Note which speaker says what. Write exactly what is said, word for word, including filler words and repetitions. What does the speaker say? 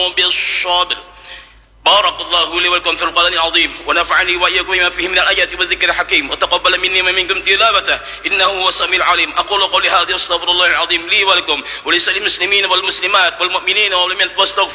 Speaker 1: بالصبر. بارك الله لي ولكم في القرآن العظيم ونفعني وإياكم بما فيه من الآيات والذكر الحكيم وتقبل مني ومنكم تلاوته إنه هو السميع العليم. أقول قولي هذا واستغفر الله العظيم لي ولكم ولسائر المسلمين والمسلمات والمؤمنين والمؤمنات واستغفر